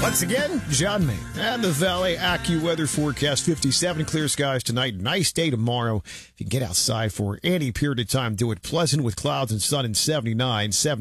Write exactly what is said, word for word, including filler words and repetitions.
Once again, John May and the Valley AccuWeather forecast. fifty-seven clear skies tonight. Nice day tomorrow. If you can get outside for any period of time, do it pleasant with clouds and sun in seventy-nine. seventy